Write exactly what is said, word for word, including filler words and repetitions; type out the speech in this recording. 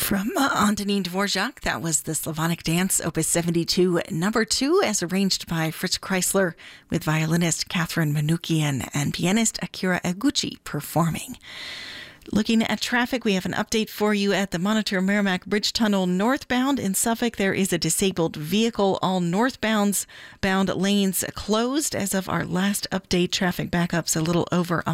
From uh, Antonin Dvorak, that was the Slavonic Dance, Opus seventy-two, number two, as arranged by Fritz Kreisler, with violinist Catherine Manoukian and pianist Akira Eguchi performing. Looking at traffic, we have an update for you at the Monitor Merrimack Bridge Tunnel northbound in Suffolk. There is a disabled vehicle. All northbound bound lanes closed as of our last update. Traffic backups a little over a